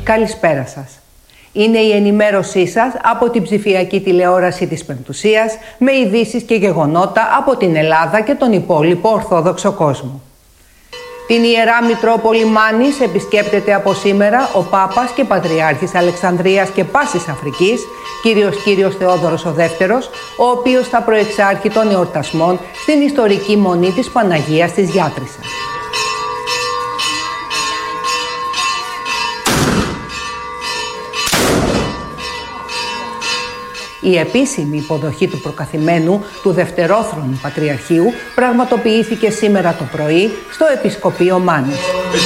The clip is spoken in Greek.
καλησπέρα σας. Είναι η ενημέρωσή σας από την ψηφιακή τηλεόραση της Πεμπτουσίας με ειδήσεις και γεγονότα από την Ελλάδα και τον υπόλοιπο Ορθόδοξο κόσμο. Την Ιερά Μητρόπολη Μάνης επισκέπτεται από σήμερα ο Πάπας και Πατριάρχης Αλεξανδρίας και Πάσης Αφρικής, Κύριος Θεόδωρος ο Δεύτερος, ο οποίος θα προεξάρχει των εορτασμών στην ιστορική Μονή της Παναγίας της Γιάτρισσας. Η επίσημη υποδοχή του προκαθημένου του Δευτερόθρονου Πατριαρχείου πραγματοποιήθηκε σήμερα το πρωί στο Επισκοπείο Μάνης.